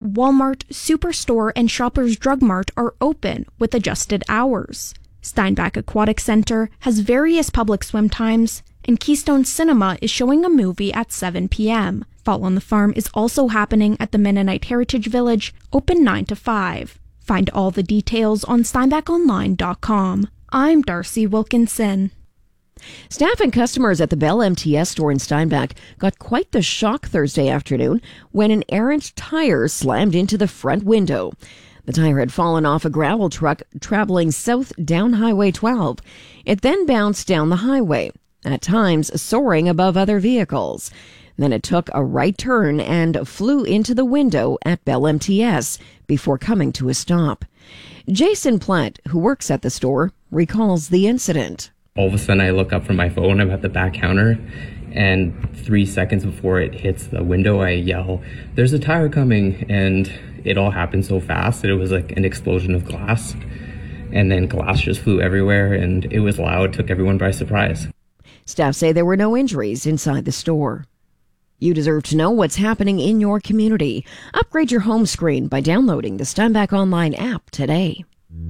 Walmart, Superstore, and Shoppers Drug Mart are open with adjusted hours. Steinbach Aquatic Center has various public swim times, and Keystone Cinema is showing a movie at 7 p.m. Fall on the Farm is also happening at the Mennonite Heritage Village, open 9 to 5. Find all the details on steinbachonline.com. I'm Darcy Wilkinson. Staff and customers at the Bell MTS store in Steinbach got quite the shock Thursday afternoon when an errant tire slammed into the front window. The tire had fallen off a gravel truck traveling south down Highway 12. It then bounced down the highway, at times soaring above other vehicles. Then it took a right turn and flew into the window at Bell MTS before coming to a stop. Jason Platt, who works at the store, recalls the incident. All of a sudden I look up from my phone, I'm at the back counter, and 3 seconds before it hits the window, I yell, "There's a tire coming," and it all happened so fast that it was like an explosion of glass, and then glass just flew everywhere, and it was loud, took everyone by surprise. Staff say there were no injuries inside the store. You deserve to know what's happening in your community. Upgrade your home screen by downloading the Steinbach Online app today.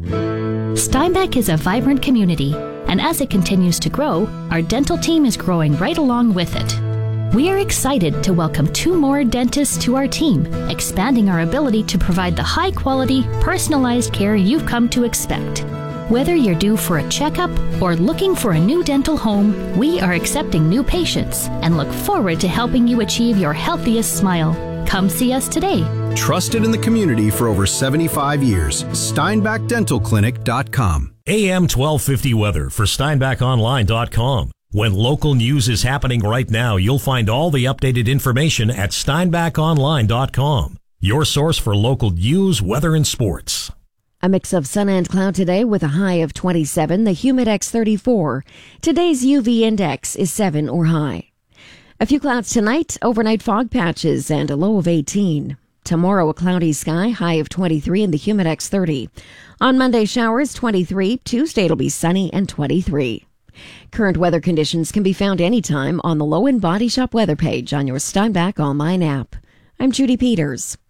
Steinbach is a vibrant community, and as it continues to grow, our dental team is growing right along with it. We are excited to welcome 2 more dentists to our team, expanding our ability to provide the high-quality, personalized care you've come to expect. Whether you're due for a checkup or looking for a new dental home, we are accepting new patients and look forward to helping you achieve your healthiest smile. Come see us today. Trusted in the community for over 75 years. SteinbachDentalClinic.com. AM 1250 weather for SteinbachOnline.com. When local news is happening right now, you'll find all the updated information at SteinbachOnline.com. Your source for local news, weather, and sports. A mix of sun and cloud today with a high of 27, the Humidex 34. Today's UV index is 7 or high. A few clouds tonight, overnight fog patches, and a low of 18. Tomorrow, a cloudy sky, high of 23 and the Humidex 30. On Monday, showers, 23. Tuesday, it'll be sunny and 23. Current weather conditions can be found anytime on the Low and Body Shop weather page on your Steinbach Online app. I'm Judy Peters.